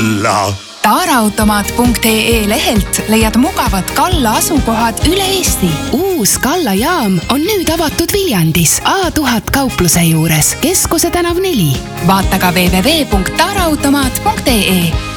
Kalla! Taaraautomaat.ee lehelt leiad mugavad Kalla asukohad üle Eesti. Uus Kalla jaam on nüüd avatud Viljandis A1000 kaupluse juures, Keskuse tänav 4. Vaata ka www.taaraautomaat.ee.